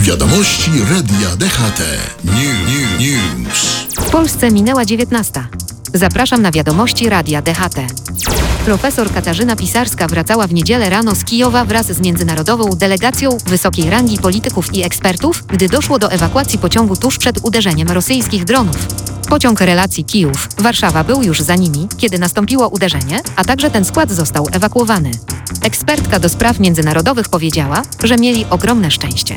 Wiadomości Radia DHT. News. W Polsce minęła 19. Zapraszam na wiadomości Radia DHT. Profesor Katarzyna Pisarska wracała w niedzielę rano z Kijowa wraz z międzynarodową delegacją wysokiej rangi polityków i ekspertów, gdy doszło do ewakuacji pociągu tuż przed uderzeniem rosyjskich dronów. Pociąg relacji Kijów-Warszawa był już za nimi, kiedy nastąpiło uderzenie, a także ten skład został ewakuowany. Ekspertka do spraw międzynarodowych powiedziała, że mieli ogromne szczęście.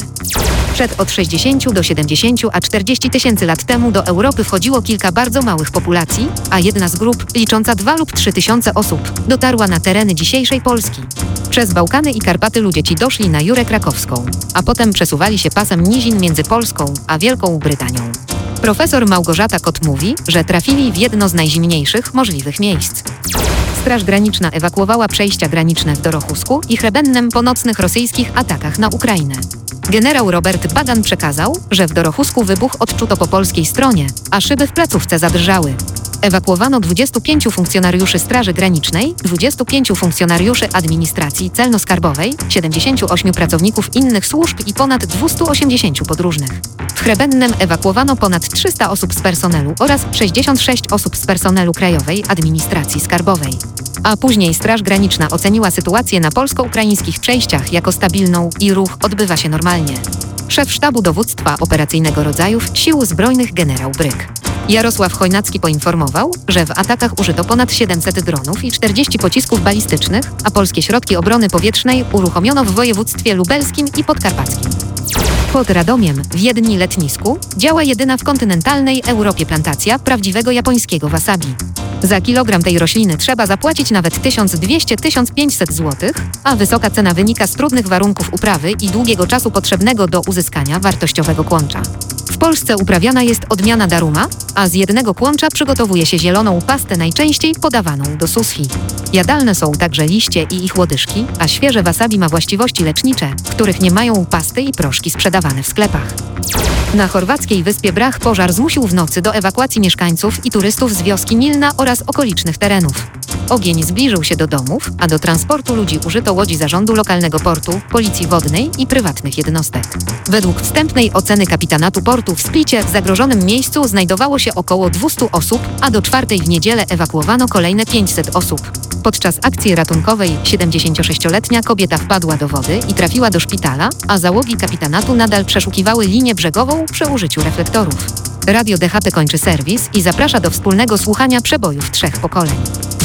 Od 60 do 70 a 40 tysięcy lat temu do Europy wchodziło kilka bardzo małych populacji, a jedna z grup, licząca 2 lub 3 tysiące osób, dotarła na tereny dzisiejszej Polski. Przez Bałkany i Karpaty ludzie ci doszli na Jurę Krakowską, a potem przesuwali się pasem nizin między Polską a Wielką Brytanią. Profesor Małgorzata Kot mówi, że trafili w jedno z najzimniejszych możliwych miejsc. Straż Graniczna ewakuowała przejścia graniczne w Dorochusku i Chrebennem po nocnych rosyjskich atakach na Ukrainę. Generał Robert Bagan przekazał, że w Dorochusku wybuch odczuto po polskiej stronie, a szyby w placówce zadrżały. Ewakuowano 25 funkcjonariuszy Straży Granicznej, 25 funkcjonariuszy administracji celno-skarbowej, 78 pracowników innych służb i ponad 280 podróżnych. W Chrebennem ewakuowano ponad 300 osób z personelu oraz 66 osób z personelu Krajowej Administracji Skarbowej. A później Straż Graniczna oceniła sytuację na polsko-ukraińskich przejściach jako stabilną i ruch odbywa się normalnie. Szef Sztabu Dowództwa Operacyjnego Rodzajów Sił Zbrojnych generał Bryk Jarosław Chojnacki poinformował, że w atakach użyto ponad 700 dronów i 40 pocisków balistycznych, a polskie środki obrony powietrznej uruchomiono w województwie lubelskim i podkarpackim. Pod Radomiem, w Wiedni Letnisku, działa jedyna w kontynentalnej Europie plantacja prawdziwego japońskiego wasabi. Za kilogram tej rośliny trzeba zapłacić nawet 1200–1500 zł, a wysoka cena wynika z trudnych warunków uprawy i długiego czasu potrzebnego do uzyskania wartościowego kłącza. W Polsce uprawiana jest odmiana Daruma, a z jednego kłącza przygotowuje się zieloną pastę najczęściej podawaną do sushi. Jadalne są także liście i ich łodyżki, a świeże wasabi ma właściwości lecznicze, których nie mają pasty i proszki sprzedawane w sklepach. Na chorwackiej wyspie Brach pożar zmusił w nocy do ewakuacji mieszkańców i turystów z wioski Milna oraz okolicznych terenów. Ogień zbliżył się do domów, a do transportu ludzi użyto łodzi zarządu lokalnego portu, policji wodnej i prywatnych jednostek. Według wstępnej oceny kapitanatu portu w Splicie w zagrożonym miejscu znajdowało się około 200 osób, a do 4 w niedzielę ewakuowano kolejne 500 osób. Podczas akcji ratunkowej 76-letnia kobieta wpadła do wody i trafiła do szpitala, a załogi kapitanatu nadal przeszukiwały linię brzegową przy użyciu reflektorów. Radio DHT kończy serwis i zaprasza do wspólnego słuchania przebojów 3 pokoleń.